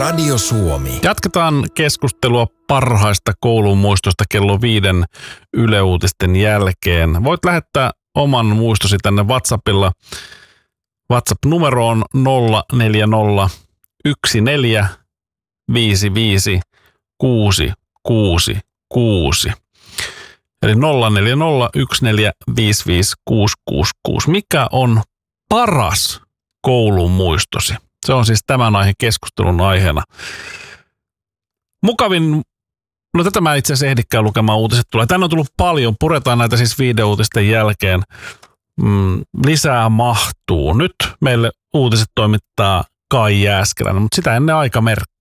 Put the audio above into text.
Radio Suomi. Jatketaan keskustelua parhaista koulun muistosta kello 5 Yle Uutisten jälkeen. Voit lähettää oman muistosi tänne WhatsAppilla. WhatsApp-numero on 040 14 55 666. Eli 040 14 55 666. Mikä on paras koulun muistosi? Se on siis tämän aiheen keskustelun aiheena. Mukavin, no tätä mä itse asiassa ehdikään lukemaan, uutiset tulee. Tänne on tullut paljon, puretaan näitä siis uutisten jälkeen. Lisää mahtuu. Nyt meille uutiset toimittaa Kai Jääskeläinen, mutta sitä ennen aikamerkki.